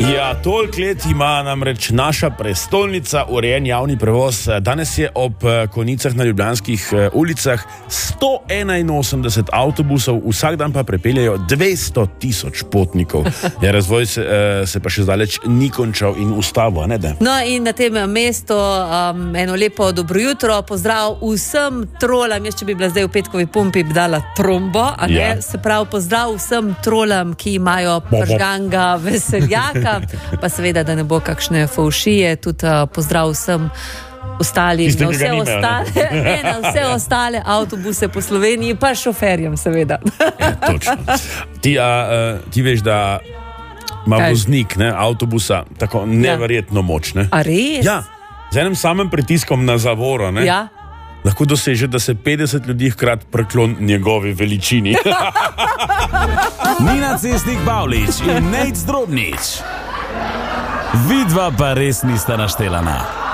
Ja, toliko let ima namreč naša prestolnica urejen javni prevoz. Danes je ob konicah na ljubljanskih ulicah 181 avtobusov, vsak dan pa prepeljajo 200,000 potnikov. Ja, razvoj se pa še zdaleč ni končal in ustavil, ne da? No in na tem mestu eno lepo dobro jutro, pozdrav vsem trolam. Jaz, če bi bila zdaj v petkovi pumpi, bi dala trombo, a ne? Ja. Se pravi, pozdrav vsem trolam, ki imajo pržganga veseljaka, pa seveda, da ne bo kakšne fovšije, tudi pozdrav vsem ostalim, na vse ostale avtobuse po Sloveniji, pa šoferjem seveda. Ja, točno. Ti veš, da ima voznik avtobusa tako neverjetno moč, ne? A res? Ja, z enim samim pritiskom na zavoro, ne? Ja. Lahko doseže, da se 50 ljudi hkrat preklon njegovi veličini. Nina Cestnik Pavlič in Nejc Drobnič. Vidva pa res nista naštelana.